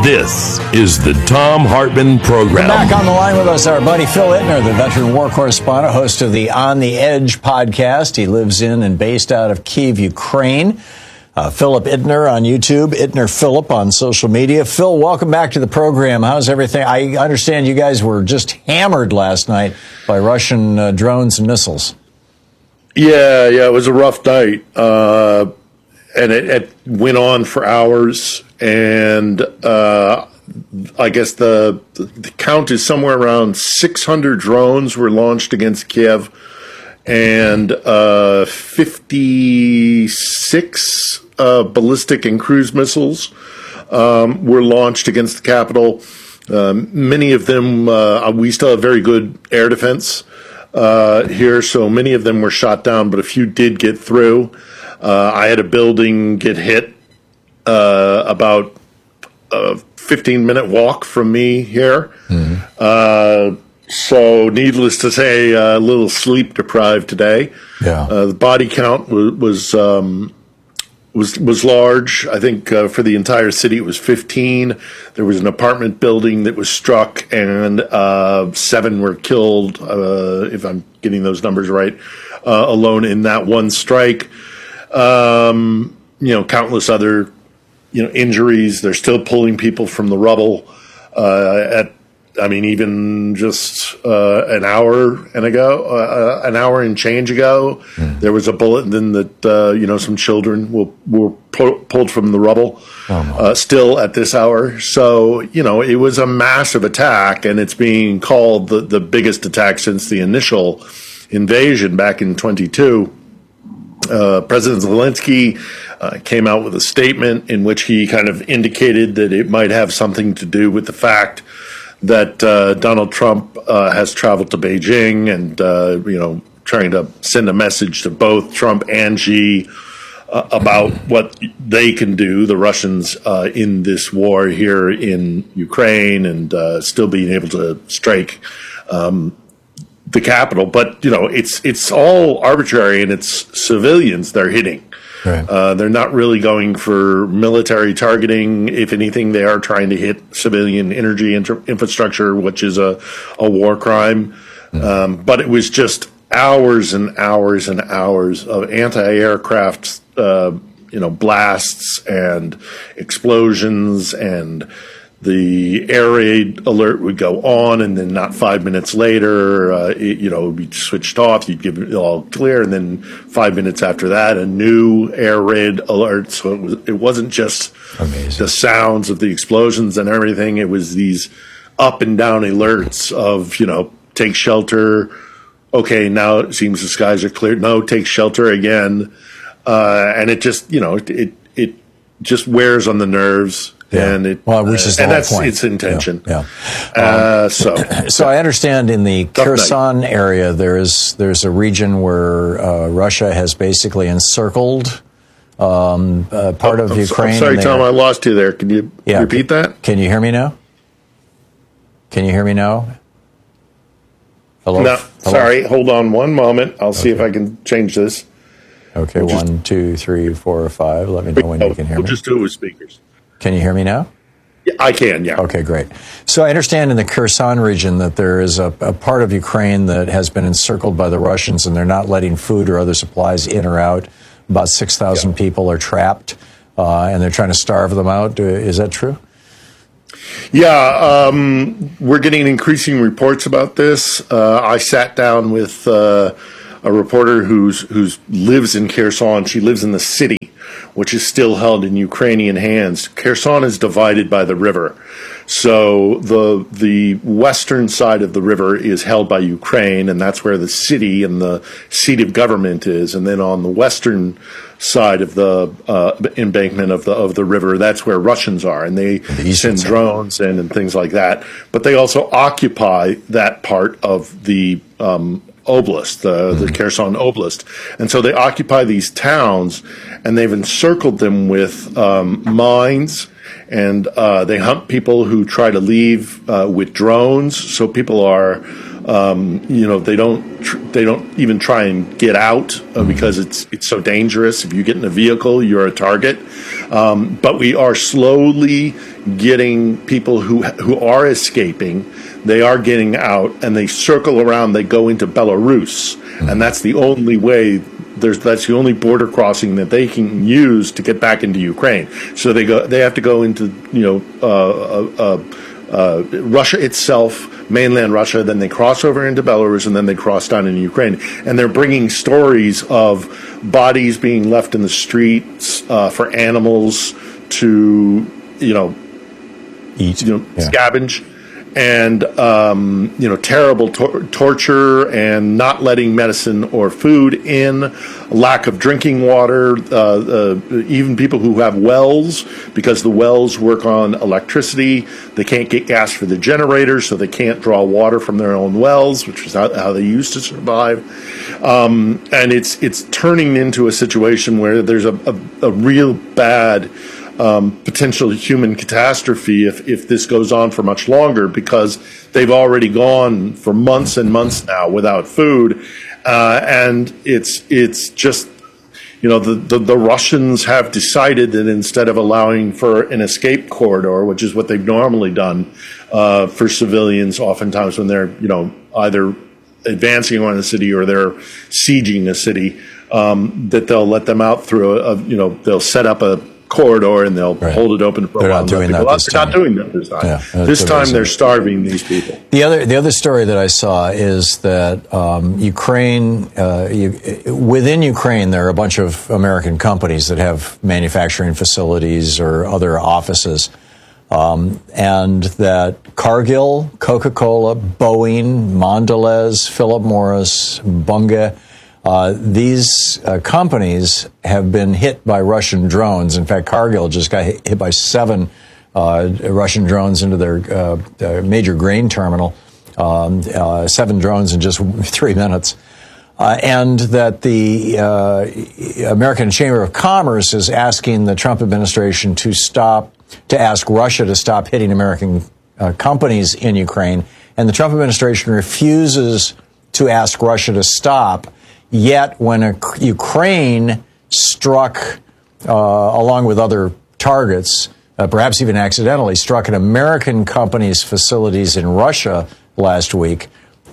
This is the Thom Hartmann Program. Back on the line with us, our buddy Phil Ittner, the veteran war correspondent, host of the On the Edge podcast. He lives in and based out of Kyiv, Ukraine. Philip Ittner on YouTube, Ittner Philip on social media. Phil, welcome back to the program. How's everything? I understand you guys were just hammered last night by Russian drones and missiles. Yeah, it was a rough night. And it went on for hours. And I guess the count is somewhere around 600 drones were launched against Kiev, and 56 ballistic and cruise missiles were launched against the capital. Many of them, we still have very good air defense here, so many of them were shot down, but a few did get through. I had a building get hit about a 15-minute walk from me here. Mm-hmm. So needless to say, a little sleep deprived today. Yeah. The body count was large. I think for the entire city it was 15. There was an apartment building that was struck, and 7 were killed, if I'm getting those numbers right, alone in that one strike. Countless other injuries. They're still pulling people from the rubble. Even just an hour and change ago, there was a bulletin that some children were pulled from the rubble. Still at this hour. So it was a massive attack, and it's being called the biggest attack since the initial invasion back in 22. President Zelensky came out with a statement in which he kind of indicated that it might have something to do with the fact that Donald Trump has traveled to Beijing and, trying to send a message to both Trump and Xi about what they can do, the Russians, in this war here in Ukraine, and still being able to strike the capital. But, it's all arbitrary, and it's civilians they're hitting. Right. They're not really going for military targeting. If anything, they are trying to hit civilian energy infrastructure, which is a war crime. But it was just hours and hours and hours of anti-aircraft, blasts and explosions, and the air raid alert would go on, and then not 5 minutes later, it would be switched off. You'd give it all clear, and then 5 minutes after that, a new air raid alert. So it wasn't just amazing, the sounds of the explosions and everything. It was these up and down alerts of, take shelter. Okay, now it seems the skies are clear. No, take shelter again. And it just, it just wears on the nerves. Yeah. And which is the whole that's point. Its intention. Yeah. So I understand in the Kherson area there's a region where Russia has basically encircled part of Ukraine. I'm sorry, Tom, I lost you there. Can you repeat that? Can you hear me now? Hello? No, sorry. Hold on one moment. I'll see if I can change this. Okay, 1, 2, 3, 4, 5. Let me know when you can hear me. We'll just do it with speakers. Can you hear me now? Yeah, I can, yeah. Okay, great. So I understand in the Kherson region that there is a part of Ukraine that has been encircled by the Russians, and they're not letting food or other supplies in or out. About 6,000 people are trapped, and they're trying to starve them out. Is that true? Yeah, we're getting increasing reports about this. I sat down with a reporter who lives in Kherson. She lives in the city, which is still held in Ukrainian hands. Kherson is divided by the river. So the western side of the river is held by Ukraine, and that's where the city and the seat of government is. And then on the western side of the embankment of the river, that's where Russians are, and they send drones in and things like that. But they also occupy that part of the oblast, the Kherson Oblast. And so they occupy these towns, and they've encircled them with mines, and they hunt people who try to leave with drones. So people are They don't even try and get out because it's so dangerous. If you get in a vehicle, you're a target. But we are slowly getting people who are escaping. They are getting out, and they circle around. They go into Belarus, and that's the only way. That's the only border crossing that they can use to get back into Ukraine. So they have to go into Russia itself, mainland Russia. Then they cross over into Belarus, and then they cross down into Ukraine. And they're bringing stories of bodies being left in the streets for animals to eat, scavenge. And terrible torture and not letting medicine or food in, lack of drinking water, even people who have wells, because the wells work on electricity. They can't get gas for the generators, so they can't draw water from their own wells, which is how they used to survive. And it's turning into a situation where there's a real bad potential human catastrophe if this goes on for much longer, because they've already gone for months and months now without food, and it's just the Russians have decided that instead of allowing for an escape corridor, which is what they've normally done for civilians, oftentimes when they're either advancing on a city or they're sieging a city, that they'll let them out through they'll set up a corridor and they'll hold it open for a while. They're not doing that this time. Yeah, this time they're starving these people. The other story that I saw is that Ukraine, within Ukraine, there are a bunch of American companies that have manufacturing facilities or other offices, and that Cargill, Coca-Cola, Boeing, Mondelez, Philip Morris, Bunge, these companies have been hit by Russian drones. In fact, Cargill just got hit by 7 Russian drones into their major grain terminal, 7 drones in just 3 minutes. And that the American Chamber of Commerce is asking the Trump administration to ask Russia to stop hitting American companies in Ukraine. And the Trump administration refuses to ask Russia to stop. Yet when Ukraine struck, along with other targets, perhaps even accidentally, struck an American company's facilities in Russia last week,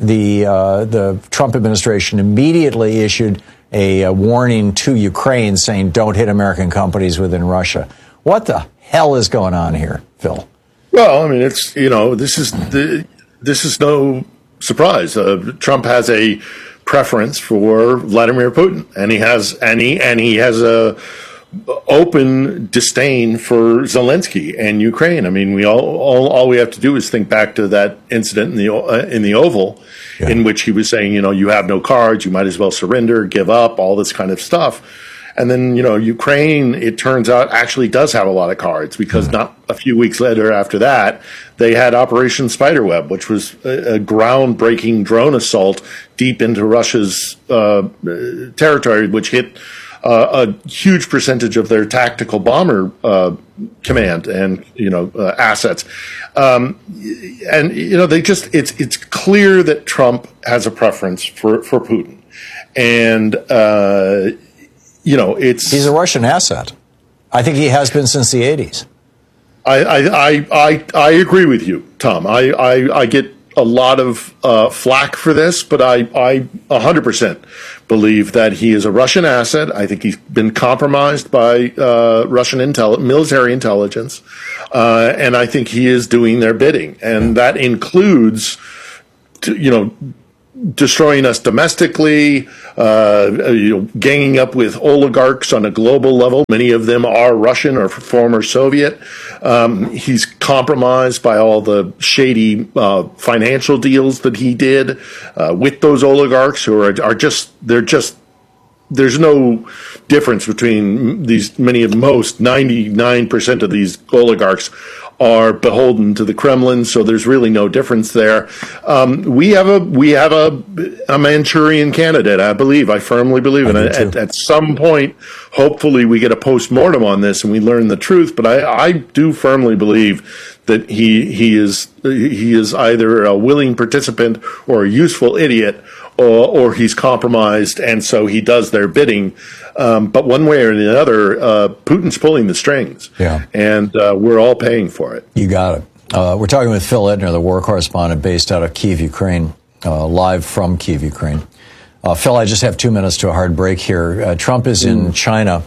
the Trump administration immediately issued a warning to Ukraine saying, don't hit American companies within Russia. What the hell is going on here, Phil? Well, I mean, it's, this is no surprise. Trump has a preference for Vladimir Putin, and he has a open disdain for Zelensky and Ukraine. I mean, all we have to do is think back to that incident in the Oval, in which he was saying, you have no cards, you might as well surrender, give up, all this kind of stuff. And then, Ukraine, it turns out, actually does have a lot of cards, because not a few weeks later after that, they had Operation Spiderweb, which was a groundbreaking drone assault deep into Russia's territory, which hit a huge percentage of their tactical bomber command and assets. It's clear that Trump has a preference for Putin, and he's a Russian asset. I think he has been since the 80s. I agree with you, Tom. I get a lot of flack for this, but I 100% believe that he is a Russian asset. I think he's been compromised by Russian military intelligence, and I think he is doing their bidding, and that includes, destroying us domestically, ganging up with oligarchs on a global level. Many of them are Russian or former Soviet. He's compromised by all the shady financial deals that he did with those oligarchs, who are just there's no difference between these. Most 99% of these oligarchs are beholden to the Kremlin, so there's really no difference there. We have a Manchurian candidate, I firmly believe, and at some point, hopefully, we get a post-mortem on this and we learn the truth. But I do firmly believe that he is either a willing participant or a useful idiot, or he's compromised, and so he does their bidding. But one way or the other, Putin's pulling the strings, and we're all paying for it. You got it. We're talking with Phil Ittner, the war correspondent based out of Kyiv, Ukraine, live from Kyiv, Ukraine. Phil, I just have 2 minutes to a hard break here. Trump is in China.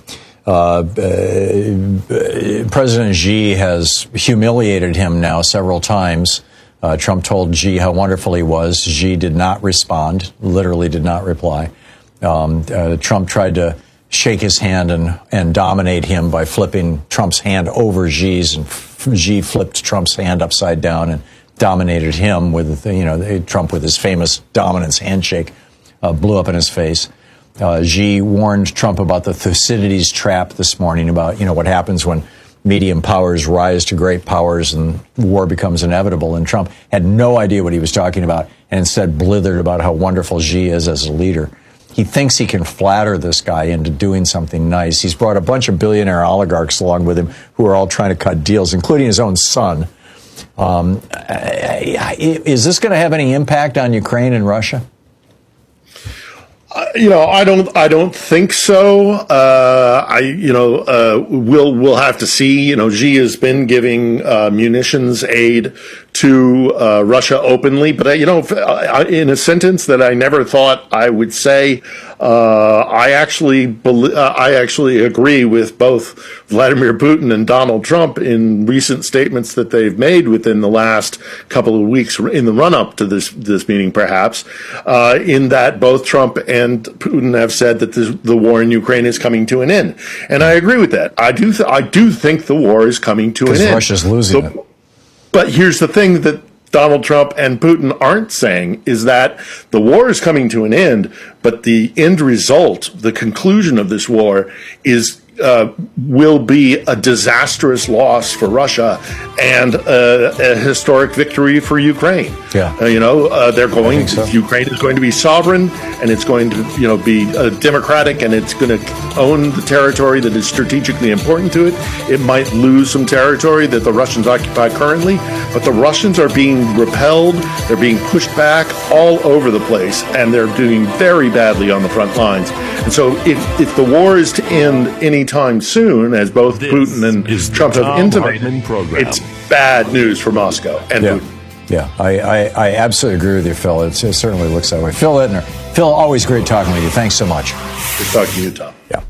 President Xi has humiliated him now several times. Trump told Xi how wonderful he was. Xi did not respond, literally did not reply. Trump tried to shake his hand and dominate him by flipping Trump's hand over Xi's, and Xi flipped Trump's hand upside down and dominated him with, Trump with his famous dominance handshake, blew up in his face. Xi warned Trump about the Thucydides trap this morning, about, what happens when medium powers rise to great powers and war becomes inevitable. And Trump had no idea what he was talking about and instead blithered about how wonderful Xi is as a leader. He thinks he can flatter this guy into doing something nice. He's brought a bunch of billionaire oligarchs along with him who are all trying to cut deals, including his own son. Is this going to have any impact on Ukraine and Russia? I don't think so. We'll have to see. Xi has been giving munitions aid to Russia openly, but in a sentence that I never thought I would say, I actually agree with both Vladimir Putin and Donald Trump in recent statements that they've made within the last couple of weeks in the run-up to this meeting, perhaps, in that both Trump and Putin have said that the war in Ukraine is coming to an end, and I agree with that. I do think the war is coming to an end. Because Russia's losing it. But here's the thing that Donald Trump and Putin aren't saying is that the war is coming to an end, but the end result, the conclusion of this war, will be a disastrous loss for Russia and a historic victory for Ukraine. Yeah. Ukraine is going to be sovereign, and it's going to, be democratic, and it's going to own the territory that is strategically important to it. It might lose some territory that the Russians occupy currently, but the Russians are being repelled, they're being pushed back all over the place, and they're doing very badly on the front lines. And so if the war is to end any time soon, as both Putin and Trump have intimated, it's bad news for Moscow and Putin. Yeah, I absolutely agree with you, Phil. It certainly looks that way. Phil Ittner. Phil, always great talking with you. Thanks so much. Good talking to you, Tom. Yeah.